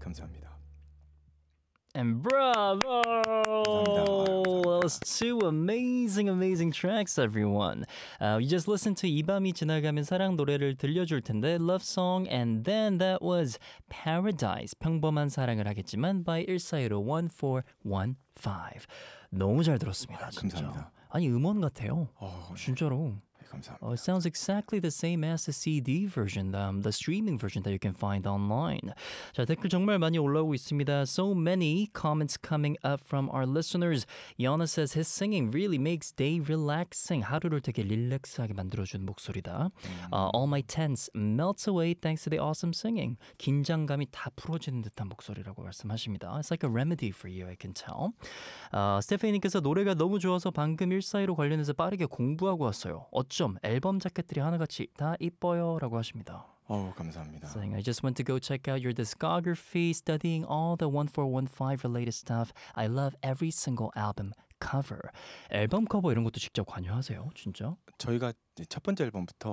감사합니다. And bravo! 감사합니다. That was two amazing tracks, everyone. You just listened to 이 밤이 지나가면 사랑 노래를 들려줄 텐데 Love Song, and then that was Paradise, 평범한 사랑을 하겠지만 by 1415. 너무 잘 들었습니다. 진짜. 감사합니다. 아니 음원 같아요. 네. 진짜로. 감사합니다. It sounds exactly the same as the CD version, the streaming version that you can find online. 자, 댓글 정말 많이 올라오고 있습니다. So many comments coming up from our listeners. Yana says his singing really makes day relaxing. 하루를 되게 릴렉스하게 만들어주는 목소리다. All my tense melts away thanks to the awesome singing. 긴장감이 다 풀어지는 듯한 목소리라고 말씀하십니다. It's like a remedy for you, I can tell. 스테페니께서 노래가 너무 좋아서 방금 142로 관련해서 빠르게 공부하고 왔어요. 어쩜 앨범 자켓들이 하나같이 다 이뻐요 라고 하십니다. 감사합니다. Saying, I just went to go check out your discography, studying all the 1415 related stuff. I love every single album cover. 앨범 커버 이런 것도 직접 관여하세요? 진짜? 저희가 첫 번째 앨범부터